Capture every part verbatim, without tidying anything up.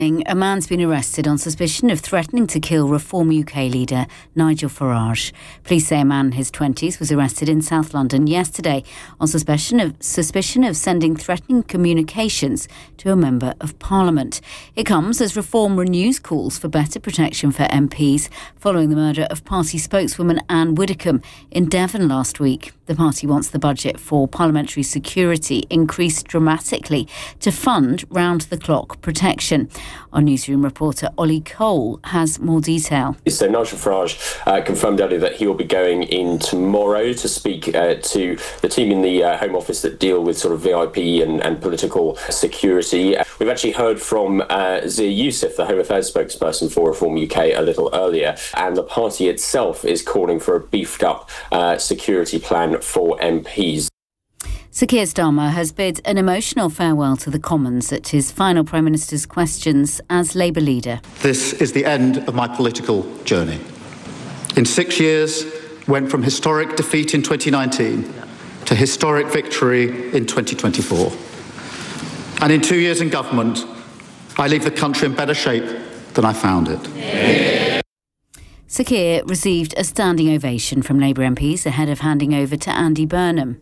A man's been arrested on suspicion of threatening to kill Reform U K leader Nigel Farage. Police say a man in his twenties was arrested in South London yesterday on suspicion of suspicion of sending threatening communications to a member of Parliament. It comes as Reform renews calls for better protection for M Ps following the murder of party spokeswoman Anne Widdecombe in Devon last week. The party wants the budget for parliamentary security increased dramatically to fund round-the-clock protection. Our newsroom reporter Ollie Cole has more detail. So Nigel Farage uh, confirmed earlier that he will be going in tomorrow to speak uh, to the team in the uh, Home Office that deal with sort of V I P and, and political security. We've actually heard from uh, Zia Youssef, the Home Affairs spokesperson for Reform U K, a little earlier, and the party itself is calling for a beefed-up uh, security plan for M Ps. Sir Keir Starmer has bid an emotional farewell to the Commons at his final Prime Minister's questions as Labour leader. This is the end of my political journey. In six years, went from historic defeat in twenty nineteen to historic victory in twenty twenty-four. And in two years in government, I leave the country in better shape than I found it. Yeah. Sir Keir received a standing ovation from Labour M Ps ahead of handing over to Andy Burnham.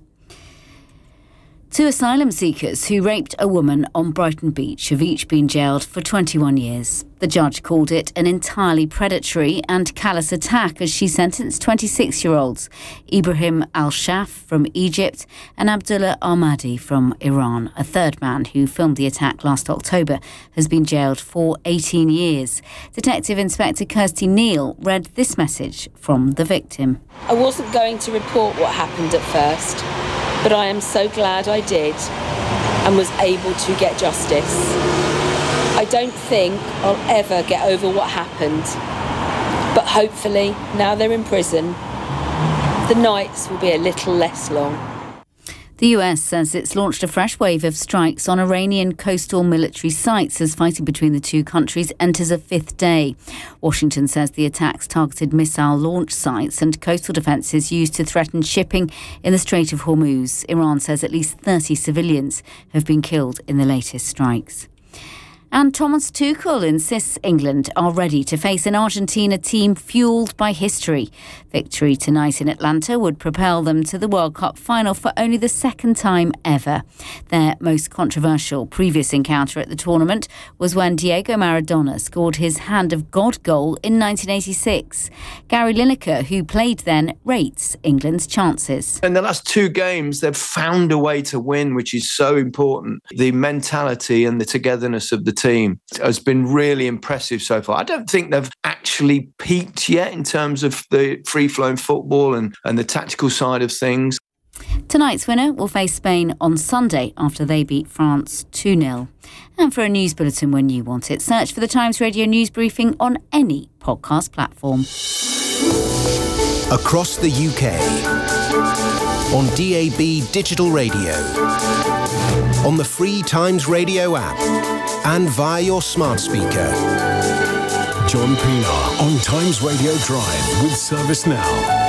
Two asylum seekers who raped a woman on Brighton Beach have each been jailed for twenty-one years. The judge called it an entirely predatory and callous attack as she sentenced twenty-six-year-olds Ibrahim Al-Shaf from Egypt and Abdullah Ahmadi from Iran. A third man who filmed the attack last October has been jailed for eighteen years. Detective Inspector Kirsty Neal read this message from the victim. I wasn't going to report what happened at first, but I am so glad I did and was able to get justice. I don't think I'll ever get over what happened, but hopefully, now they're in prison, the nights will be a little less long. The U S says it's launched a fresh wave of strikes on Iranian coastal military sites as fighting between the two countries enters a fifth day. Washington says the attacks targeted missile launch sites and coastal defences used to threaten shipping in the Strait of Hormuz. Iran says at least thirty civilians have been killed in the latest strikes. And Thomas Tuchel insists England are ready to face an Argentina team fuelled by history. Victory tonight in Atlanta would propel them to the World Cup final for only the second time ever. Their most controversial previous encounter at the tournament was when Diego Maradona scored his Hand of God goal in nineteen eighty-six. Gary Lineker, who played then, rates England's chances. In the last two games, they've found a way to win, which is so important. The mentality and the togetherness of the team has been really impressive so far. I don't think they've actually peaked yet in terms of the free-flowing football and, and the tactical side of things. Tonight's winner will face Spain on Sunday after they beat France two nil. And for a news bulletin when you want it, search for the Times Radio News Briefing on any podcast platform. Across the U K, on D A B digital radio, on the free Times Radio app, and via your smart speaker. John Pienaar on Times Radio Drive with Service Now.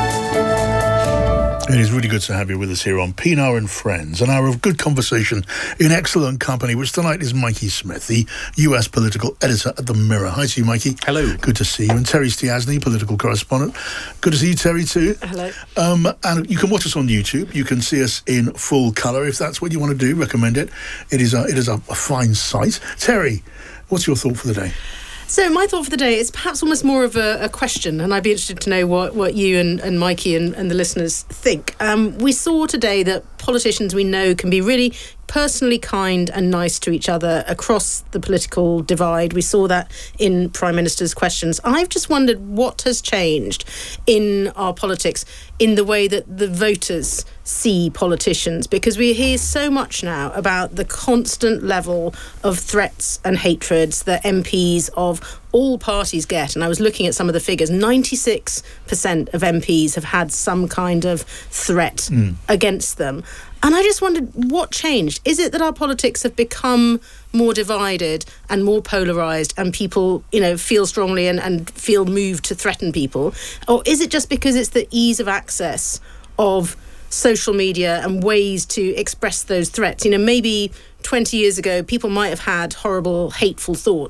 It is really good to have you with us here on Pienaar and Friends, an hour of good conversation in excellent company, which tonight is Mikey Smith, the U S political editor at The Mirror. Hi to you, Mikey. Hello. Good to see you. And Terry Stiasny, political correspondent. Good to see you, Terry, too. Hello. Um, and you can watch us on YouTube. You can see us in full colour. If that's what you want to do, recommend it. It is a, it is a, a fine sight. Terry, what's your thought for the day? So my thought for the day is perhaps almost more of a, a question, and I'd be interested to know what, what you and, and Mikey and, and the listeners think. Um, we saw today that politicians we know can be really personally kind and nice to each other across the political divide. We saw that in Prime Minister's questions. I've just wondered what has changed in our politics in the way that the voters see politicians, because we hear so much now about the constant level of threats and hatreds that M Ps of all parties get. And I was looking at some of the figures. ninety-six percent of M Ps have had some kind of threat mm. against them. And I just wondered what changed. Is it that our politics have become more divided and more polarised and people, you know, feel strongly and, and feel moved to threaten people? Or is it just because it's the ease of access of social media and ways to express those threats? You know, maybe twenty years ago, people might have had horrible, hateful thoughts.